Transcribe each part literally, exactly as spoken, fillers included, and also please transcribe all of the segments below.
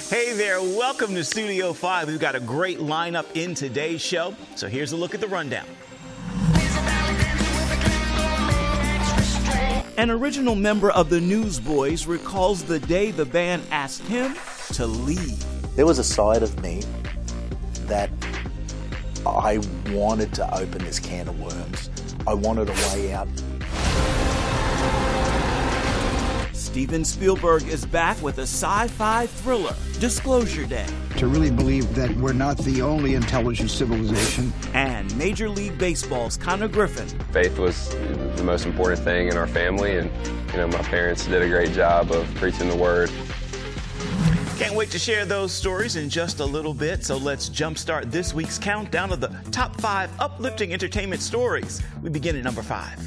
Hey there, welcome to Studio five. We've got a great lineup in today's show. So here's a look at the rundown. An original member of the Newsboys recalls the day the band asked him to leave. There was a side of me that I wanted to open this can of worms. I wanted a way out. Steven Spielberg is back with a sci-fi thriller, Disclosure Day. To really believe that we're not the only intelligent civilization. And Major League Baseball's Connor Griffin. Faith was the most important thing in our family, and you know, my parents did a great job of preaching the word. Can't wait to share those stories in just a little bit, so let's jumpstart this week's countdown of the top five uplifting entertainment stories. We begin at number five.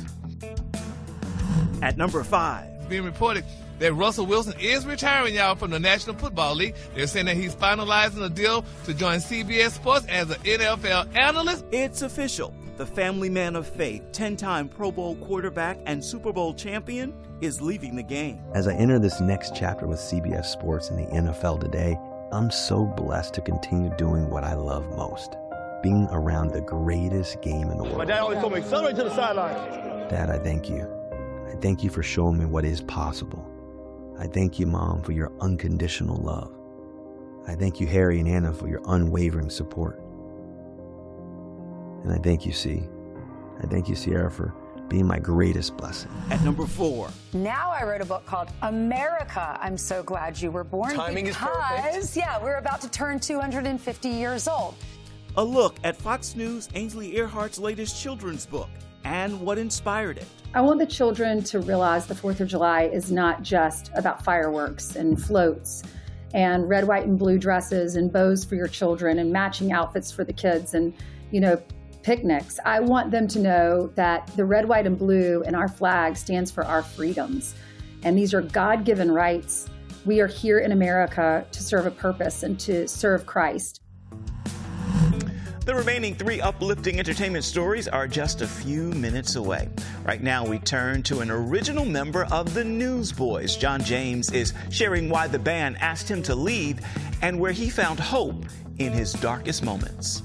At number five. Being reported that Russell Wilson is retiring, y'all, from the National Football League. They're saying that he's finalizing a deal to join C B S Sports as an N F L analyst. It's official. The family man of faith, ten-time Pro Bowl quarterback and Super Bowl champion, is leaving the game. As I enter this next chapter with C B S Sports and the N F L today, I'm so blessed to continue doing what I love most, being around the greatest game in the world. My dad always told me, accelerate to the sideline. Dad, I thank you. I thank you for showing me what is possible. I thank you, Mom, for your unconditional love. I thank you, Harry and Anna, for your unwavering support. And I thank you, C. I thank you, Sierra, for being my greatest blessing. At number four. Now I wrote a book called America, I'm So Glad You Were Born. Timing is because, perfect. yeah, we're about to turn two hundred fifty years old. A look at Fox News' Ainsley Earhart's latest children's book and what inspired it. I want the children to realize the fourth of July is not just about fireworks and floats and red, white, and blue dresses and bows for your children and matching outfits for the kids and, you know, picnics. I want them to know that the red, white, and blue in our flag stands for our freedoms. And these are God-given rights. We are here in America to serve a purpose and to serve Christ. The remaining three uplifting entertainment stories are just a few minutes away. Right now, we turn to an original member of the Newsboys. John James is sharing why the band asked him to leave and where he found hope in his darkest moments.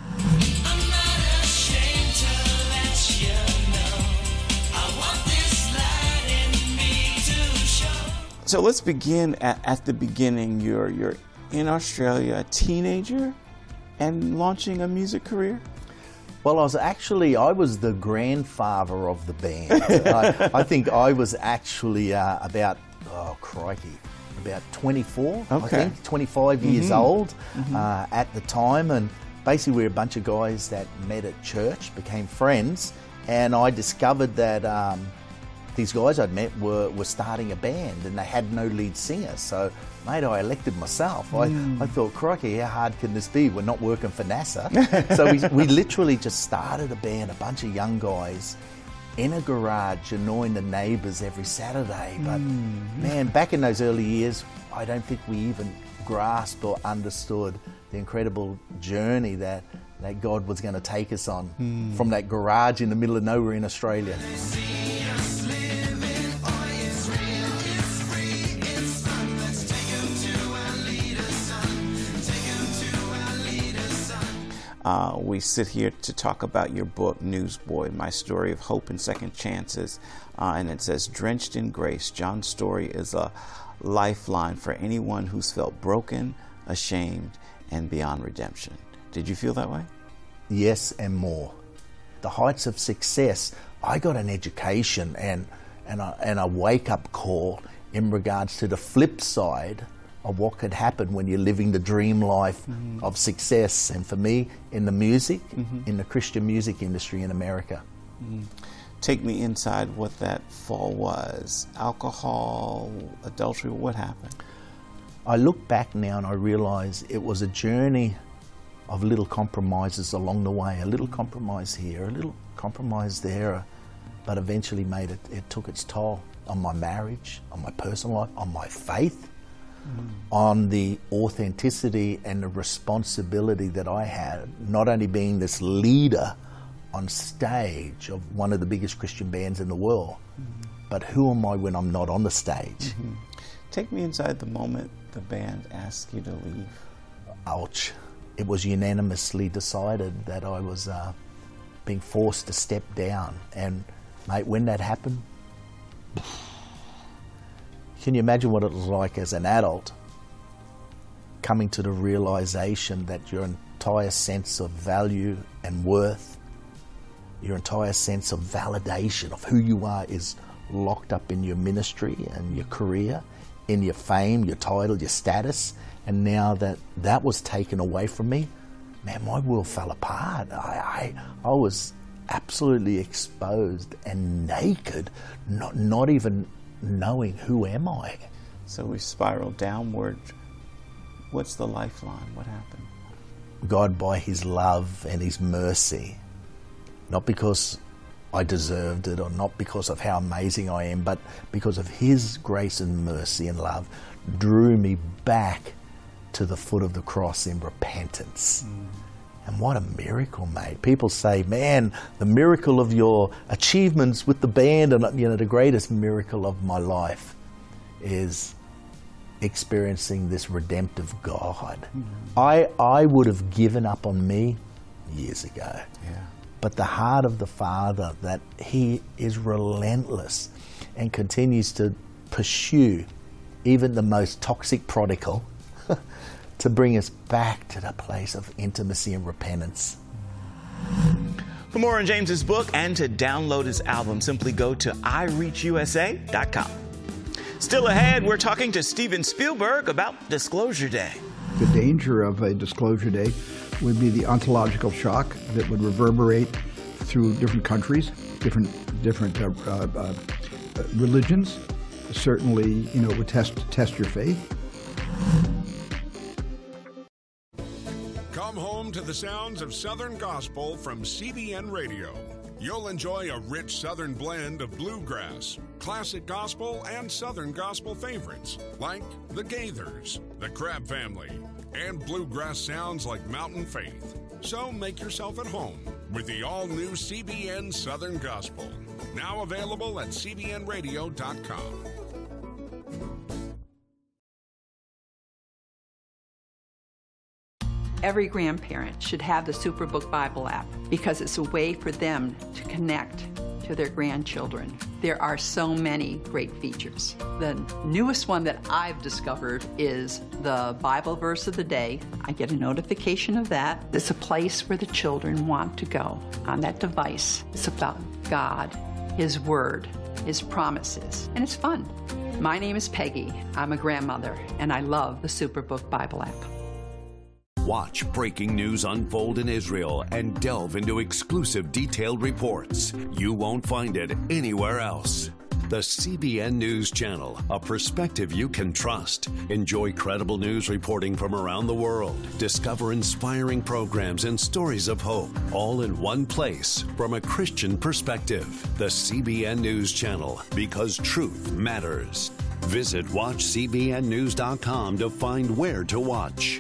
So let's begin at, at the beginning. You're, you're in Australia, a teenager, and launching a music career? Well, I was actually, I was the grandfather of the band. I, I think I was actually uh, about, oh crikey, about twenty-four, okay. I think, twenty-five mm-hmm. years old mm-hmm. uh, at the time. And basically we were a bunch of guys that met at church, became friends, and I discovered that um, these guys I'd met were, were starting a band and they had no lead singer. So, mate, I elected myself. Mm. I, I thought, crikey, how hard can this be? We're not working for NASA. So we, we literally just started a band, a bunch of young guys in a garage annoying the neighbours every Saturday. But mm. man, back in those early years, I don't think we even grasped or understood the incredible journey that, that God was going to take us on mm. from that garage in the middle of nowhere in Australia. Uh, we sit here to talk about your book, Newsboy, My Story of Hope and Second Chances. Uh, and it says, drenched in grace, John's story is a lifeline for anyone who's felt broken, ashamed, and beyond redemption. Did you feel that way? Yes, and more. The heights of success, I got an education and, and, a, and a wake-up call in regards to the flip side of what could happen when you're living the dream life mm-hmm. of success. And for me, in the music, mm-hmm. in the Christian music industry in America. Mm-hmm. Take me inside what that fall was. Alcohol, adultery, what happened? I look back now and I realize it was a journey of little compromises along the way. A little compromise here, a little compromise there, but eventually made it, it took its toll on my marriage, on my personal life, on my faith. Mm. On the authenticity and the responsibility that I had, not only being this leader on stage of one of the biggest Christian bands in the world, mm. but who am I when I'm not on the stage? Mm-hmm. Take me inside the moment the band asked you to leave. Ouch. It was unanimously decided that I was uh, being forced to step down. And, mate, when that happened, can you imagine what it was like as an adult coming to the realization that your entire sense of value and worth, your entire sense of validation of who you are is locked up in your ministry and your career, in your fame, your title, your status, and now that that was taken away from me, man, my world fell apart. I, I, I was absolutely exposed and naked, not, not even knowing who am I. So we spiraled downward. What's the lifeline? What happened? God, by His love and His mercy, not because I deserved it or not because of how amazing I am, but because of His grace and mercy and love, drew me back to the foot of the cross in repentance. Mm. And what a miracle, mate. People say, man, the miracle of your achievements with the band, and you know, the greatest miracle of my life is experiencing this redemptive God. Mm. I, I would have given up on me years ago. Yeah. But the heart of the Father, that He is relentless and continues to pursue even the most toxic prodigal to bring us back to the place of intimacy and repentance. For more on James's book and to download his album, simply go to i reach u s a dot com. Still ahead, we're talking to Steven Spielberg about Disclosure Day. The danger of a Disclosure Day would be the ontological shock that would reverberate through different countries, different different uh, uh, uh, religions. Certainly, you know, it would test test your faith. Come home to the sounds of Southern Gospel from C B N Radio. You'll enjoy a rich Southern blend of bluegrass, classic gospel, and Southern gospel favorites like the Gaithers, the Crabb Family, and bluegrass sounds like Mountain Faith. So make yourself at home with the all-new C B N Southern Gospel, now available at c b n radio dot com. Every grandparent should have the Superbook Bible app because it's a way for them to connect to their grandchildren. There are so many great features. The newest one that I've discovered is the Bible verse of the day. I get a notification of that. It's a place where the children want to go on that device. It's about God, His Word, His promises, and it's fun. My name is Peggy. I'm a grandmother, and I love the Superbook Bible app. Watch breaking news unfold in Israel and delve into exclusive detailed reports. You won't find it anywhere else. The C B N News Channel, a perspective you can trust. Enjoy credible news reporting from around the world. Discover inspiring programs and stories of hope, all in one place from a Christian perspective. The C B N News Channel, because truth matters. Visit watch c b n news dot com to find where to watch.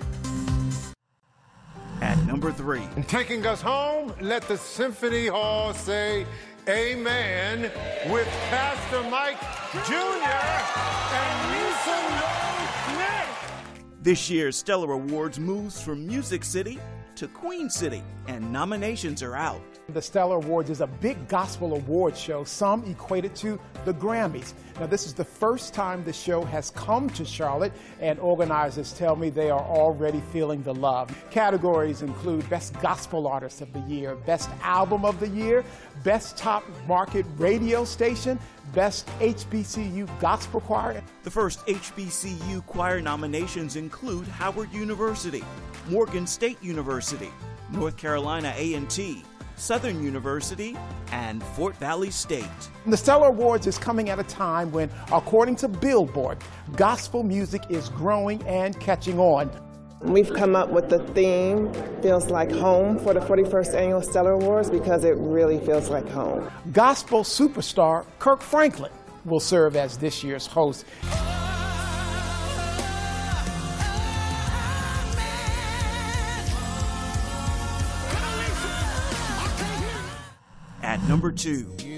At number three. And taking us home, let the Symphony Hall say amen with Pastor Mike Junior and Lisa Smith. This year's Stellar Awards moves from Music City to Queen City, and nominations are out. The Stellar Awards is a big gospel award show, some equate it to the Grammys. Now, this is the first time the show has come to Charlotte, and organizers tell me they are already feeling the love. Categories include Best Gospel Artist of the Year, Best Album of the Year, Best Top Market Radio Station, Best H B C U Gospel Choir. The first H B C U choir nominations include Howard University, Morgan State University, North Carolina A and T, Southern University, and Fort Valley State. The Stellar Awards is coming at a time when, according to Billboard, gospel music is growing and catching on. We've come up with the theme, Feels Like Home, for the forty-first Annual Stellar Awards because it really feels like home. Gospel superstar Kirk Franklin will serve as this year's host. At number two.